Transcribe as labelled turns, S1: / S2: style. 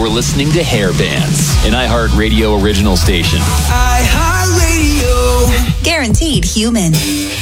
S1: You're listening to Hair Bands, an iHeartRadio original station.
S2: iHeartRadio.
S3: Guaranteed human.